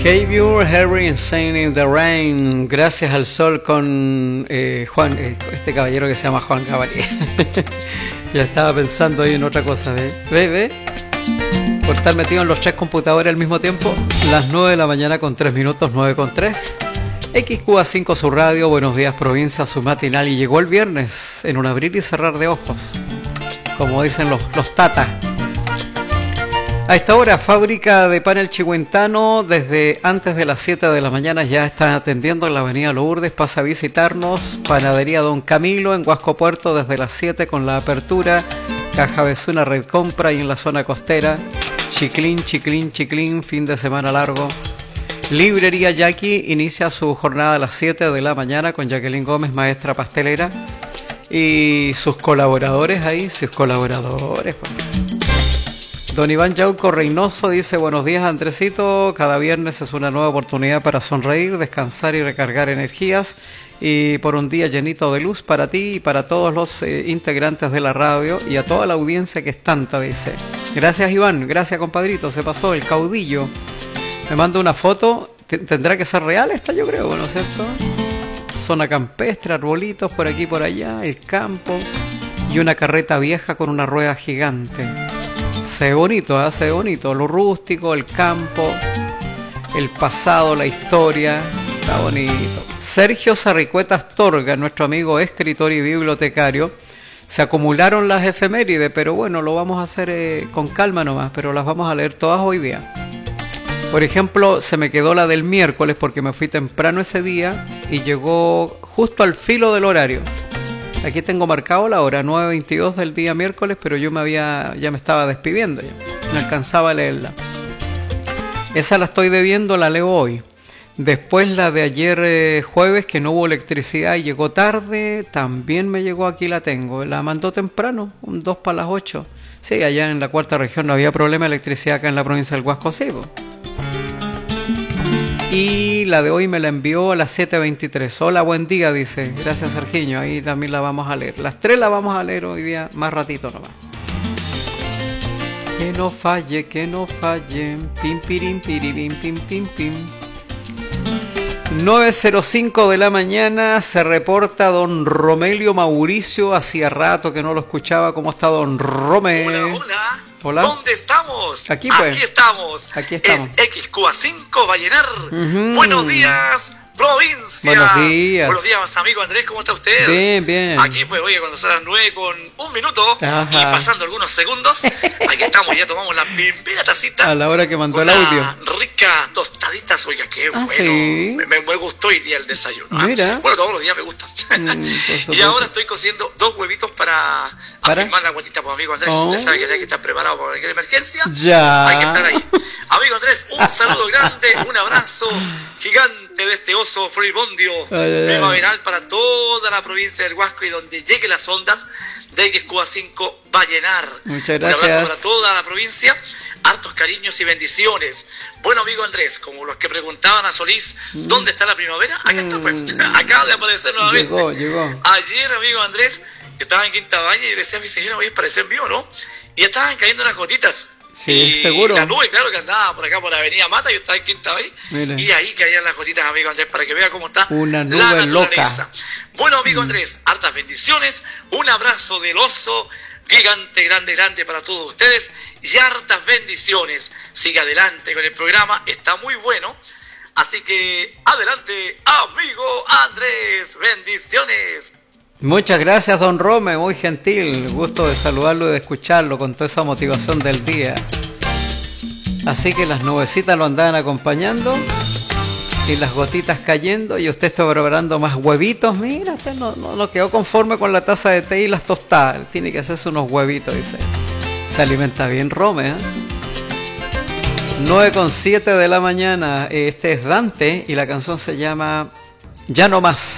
K-View, Harry Insane in the Rain, gracias al sol con Juan, este caballero que se llama Juan Caballé. Ya estaba pensando ahí en otra cosa, ¿ve? Por estar metido en los tres computadores al mismo tiempo. Las 9 de la mañana con 3 minutos, 9:03. XQA5 su radio, buenos días provincia, su matinal. Y llegó el viernes en un abrir y cerrar de ojos, como dicen los tatas. A esta hora, fábrica de pan El Chihuentano, desde antes de las 7 de la mañana ya están atendiendo en la avenida Lourdes, pasa a visitarnos. Panadería Don Camilo en Huasco Puerto desde las 7 con la apertura. Caja Bezuna Red Compra y en la zona costera. Chiclín, fin de semana largo. Librería Jackie inicia su jornada a las 7 de la mañana con Jacqueline Gómez, maestra pastelera. Y sus colaboradores ahí, pues. Don Iván Yauco Reynoso dice: buenos días Andresito, cada viernes es una nueva oportunidad para sonreír, descansar y recargar energías, y por un día llenito de luz para ti y para todos los integrantes de la radio y a toda la audiencia que es tanta, dice. Gracias Iván, gracias compadrito, se pasó el caudillo. Me manda una foto, tendrá que ser real esta yo creo, ¿no es cierto? Zona campestre, arbolitos por aquí por allá, el campo y una carreta vieja con una rueda gigante. Se ve bonito, lo rústico, el campo, el pasado, la historia, está bonito. Sergio Sarricueta Astorga, nuestro amigo escritor y bibliotecario, se acumularon las efemérides, pero bueno, lo vamos a hacer con calma nomás, pero las vamos a leer todas hoy día. Por ejemplo, se me quedó la del miércoles porque me fui temprano ese día y llegó justo al filo del horario. Aquí tengo marcado la hora, 9:22 del día miércoles, pero yo ya me estaba despidiendo, ya no alcanzaba a leerla. Esa la estoy debiendo, la leo hoy. Después la de ayer jueves, que no hubo electricidad y llegó tarde, también me llegó, aquí la tengo. La mandó temprano, un 2 para las 8. Sí, allá en la cuarta región no había problema de electricidad, acá en la provincia del Huasco sí. Y la de hoy me la envió a las 7:23. Hola, buen día, dice. Gracias, Sergiño. Ahí también la vamos a leer. Las 3 la vamos a leer hoy día, más ratito nomás. Que no falle. Pim, pirim, piribim, pim, pim, pim. 9:05 de la mañana se reporta don Romelio Mauricio. Hacía rato que no lo escuchaba. ¿Cómo está don Rome? Hola. ¿Dónde estamos? Aquí pues. Aquí estamos. El XQA5 va a llenar. Buenos días, provincia. Buenos días, amigo Andrés, ¿cómo está usted? Bien. Aquí pues, oye, cuando son las 9:01 y pasando algunos segundos, aquí estamos, ya tomamos la primera tacita. A la hora que mandó el audio. Rica tostaditas, oiga, qué bueno. ¿Sí? Me gustó hoy día el desayuno. Mira. Bueno, todos los días me gustan. Y ahora estoy cociendo 2 huevitos para afirmar la guatita, pues, amigo Andrés. Usted sabe que hay que estar preparado para cualquier emergencia. Ya. Hay que estar ahí. Amigo Andrés, un saludo grande, un abrazo gigante de este oso floribundio primaveral para toda la provincia del Huasco, y donde lleguen las ondas de XQA5 va a llenar. Muchas gracias. Un abrazo para toda la provincia, hartos cariños y bendiciones. Bueno, amigo Andrés, como los que preguntaban a Solís, ¿dónde está la primavera? Acá está, pues. Acaba de aparecer nuevamente. Llegó. Ayer, amigo Andrés, estaba en Quinta Valle y le decía a mi señora, oye, parece en vivo, ¿no? Y estaban cayendo unas gotitas. Sí, y seguro. La nube, claro, que andaba por acá por la avenida Mata, yo estaba en Quinta Valle. Mira. Y ahí caían las gotitas, amigo Andrés, para que vea cómo está una nube la naturaleza. Loca. Bueno, amigo Andrés, hartas bendiciones, un abrazo del oso gigante, grande para todos ustedes y hartas bendiciones. Siga adelante con el programa, está muy bueno. Así que adelante, amigo Andrés, bendiciones. Muchas gracias, don Rome, muy gentil, gusto de saludarlo y de escucharlo con toda esa motivación del día. Así que las nubecitas lo andaban acompañando y las gotitas cayendo, y usted está preparando más huevitos. Mira, usted no quedó conforme con la taza de té y las tostadas, tiene que hacerse unos huevitos, dice. Se alimenta bien Rome, 9:07 de la mañana, este es Dante y la canción se llama Ya no más.